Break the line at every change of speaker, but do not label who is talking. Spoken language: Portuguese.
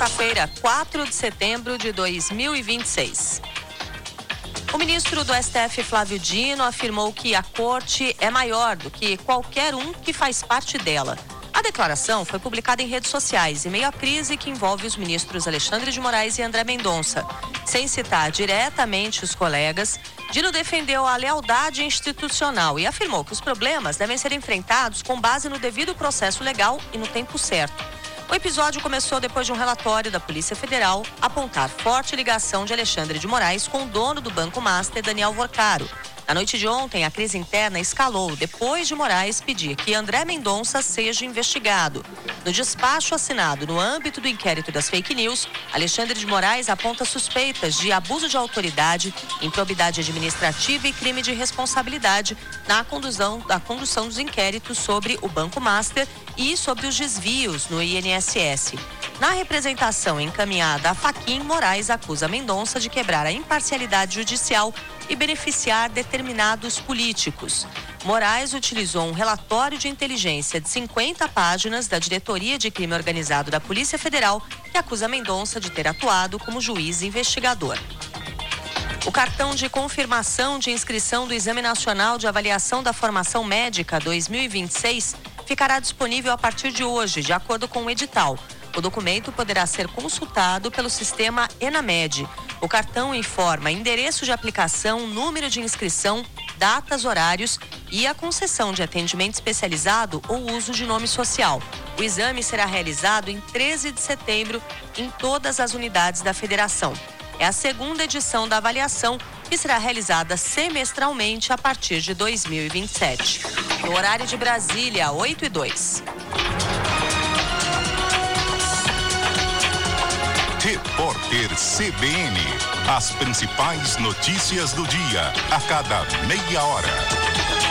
quinta-feira, 4 de setembro de 2026. O ministro do STF, Flávio Dino, afirmou que a corte é maior do que qualquer um que faz parte dela. A declaração foi publicada em redes sociais em meio à crise que envolve os ministros Alexandre de Moraes e André Mendonça. Sem citar diretamente os colegas, Dino defendeu a lealdade institucional e afirmou que os problemas devem ser enfrentados com base no devido processo legal e no tempo certo. O episódio começou depois de um relatório da Polícia Federal apontar forte ligação de Alexandre de Moraes com o dono do Banco Master, Daniel Vorcaro. Na noite de ontem, a crise interna escalou depois de Moraes pedir que André Mendonça seja investigado. No despacho assinado no âmbito do inquérito das fake news, Alexandre de Moraes aponta suspeitas de abuso de autoridade, improbidade administrativa e crime de responsabilidade na condução dos inquéritos sobre o Banco Master e sobre os desvios no INSS. Na representação encaminhada à Fachin, Moraes acusa Mendonça de quebrar a imparcialidade judicial e beneficiar determinados políticos. Moraes utilizou um relatório de inteligência de 50 páginas da Diretoria de Crime Organizado da Polícia Federal, que acusa Mendonça de ter atuado como juiz investigador. O cartão de confirmação de inscrição do Exame Nacional de Avaliação da Formação Médica 2026 ficará disponível a partir de hoje, de acordo com o edital. O documento poderá ser consultado pelo sistema Enamed. O cartão informa endereço de aplicação, número de inscrição, datas, horários e a concessão de atendimento especializado ou uso de nome social. O exame será realizado em 13 de setembro em todas as unidades da federação. É a segunda edição da avaliação, que será realizada semestralmente a partir de 2027. No horário de Brasília, 8h02.
Repórter CBN. As principais notícias do dia, a cada meia hora.